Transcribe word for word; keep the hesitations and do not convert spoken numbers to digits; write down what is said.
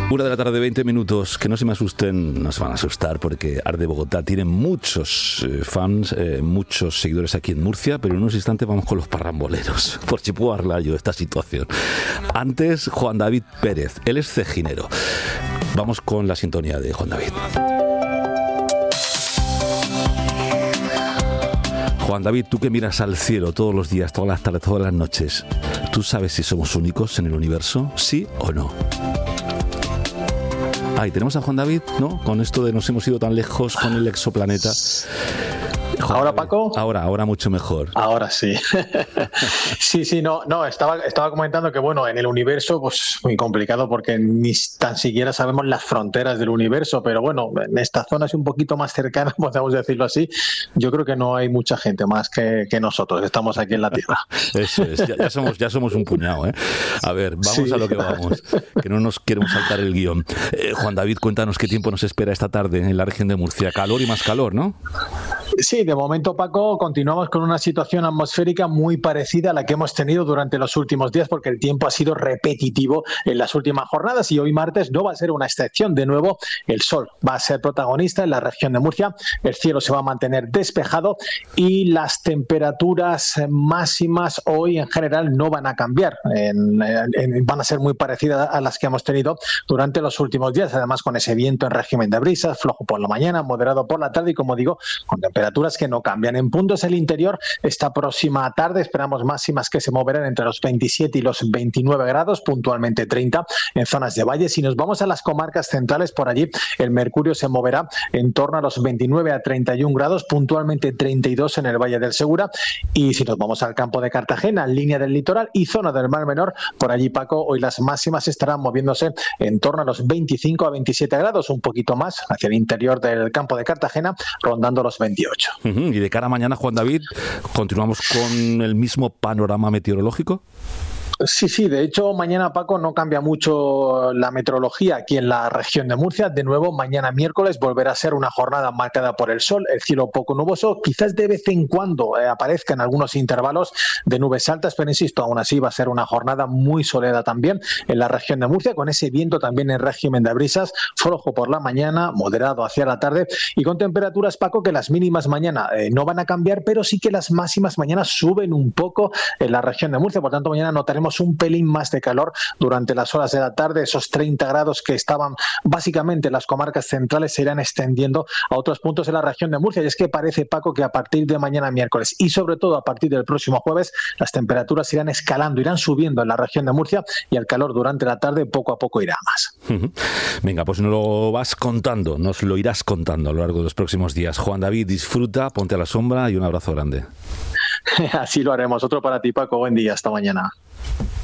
Una de la tarde, veinte minutos. Que no se me asusten, no se van a asustar porque Arde Bogotá tiene muchos eh, fans, eh, muchos seguidores aquí en Murcia, pero en unos instantes vamos con los parramboleros, por si puedo hablar yo de esta situación. Antes, Juan David Pérez, él es cejinero. Vamos con la sintonía de Juan David. Juan David, tú que miras al cielo todos los días, todas las tardes, todas las noches, ¿tú sabes si somos únicos en el universo? ¿Sí o no? Ahí tenemos a Juan David, ¿no? Con esto de nos hemos ido tan lejos con el exoplaneta. Juan ¿Ahora, David. Paco? Ahora, ahora mucho mejor. Ahora sí. sí, sí, no, no, estaba, estaba comentando que, bueno, en el universo, pues muy complicado porque ni tan siquiera sabemos las fronteras del universo, pero bueno, en esta zona es un poquito más cercana, podemos decirlo así. Yo creo que no hay mucha gente más que, que nosotros, estamos aquí en la Tierra. Eso es, ya, ya, somos, ya somos un puñado, ¿eh? A ver, vamos sí. a lo que vamos, que no nos queremos saltar el guión. Eh, Juan David, cuéntanos qué tiempo nos espera esta tarde en la región de Murcia. Calor y más calor, ¿no? Sí, de momento, Paco, continuamos con una situación atmosférica muy parecida a la que hemos tenido durante los últimos días porque el tiempo ha sido repetitivo en las últimas jornadas y hoy martes no va a ser una excepción. De nuevo, el sol va a ser protagonista en la región de Murcia, el cielo se va a mantener despejado y las temperaturas máximas hoy en general no van a cambiar, en, en, van a ser muy parecidas a las que hemos tenido durante los últimos días, además con ese viento en régimen de brisas, flojo por la mañana, moderado por la tarde y, como digo, con temperaturas que no cambian. En puntos del interior, esta próxima tarde esperamos máximas que se moverán entre los veintisiete y los veintinueve grados, puntualmente treinta en zonas de valles. Si nos vamos a las comarcas centrales, por allí el mercurio se moverá en torno a los veintinueve a treinta y uno grados, puntualmente treinta y dos en el Valle del Segura. Y si nos vamos al campo de Cartagena, línea del litoral y zona del Mar Menor, por allí, Paco, hoy las máximas estarán moviéndose en torno a los veinticinco a veintisiete grados, un poquito más hacia el interior del campo de Cartagena, rondando los veintiocho. Uh-huh. Y de cara a mañana, Juan David, ¿continuamos con el mismo panorama meteorológico? Sí, sí, de hecho mañana, Paco, no cambia mucho la meteorología aquí en la región de Murcia. De nuevo, mañana miércoles volverá a ser una jornada marcada por el sol, el cielo poco nuboso, quizás de vez en cuando eh, aparezcan algunos intervalos de nubes altas, pero insisto, aún así va a ser una jornada muy soleada también en la región de Murcia, con ese viento también en régimen de brisas, flojo por la mañana, moderado hacia la tarde y con temperaturas, Paco, que las mínimas mañana eh, no van a cambiar, pero sí que las máximas mañana suben un poco en la región de Murcia, por tanto mañana notaremos un pelín más de calor durante las horas de la tarde. Esos treinta grados que estaban básicamente en las comarcas centrales se irán extendiendo a otros puntos de la región de Murcia. Y es que parece, Paco, que a partir de mañana miércoles y sobre todo a partir del próximo jueves las temperaturas irán escalando, irán subiendo en la región de Murcia y el calor durante la tarde poco a poco irá a más. Venga, pues nos lo vas contando, nos lo irás contando a lo largo de los próximos días. Juan David, disfruta, ponte a la sombra y un abrazo grande. Así lo haremos. Otro para ti, Paco. Buen día. Hasta mañana.